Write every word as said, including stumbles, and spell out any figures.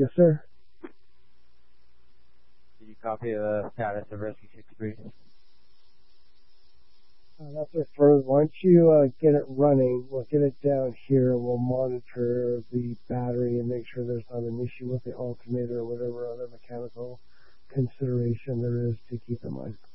Yes, sir. Did you copy the status of Rescue sixty-three? Uh, that's our first. Why don't you uh, get it running? We'll get it down here. We'll monitor the battery and make sure there's not an issue with the alternator or whatever other mechanical consideration there is to keep in mind.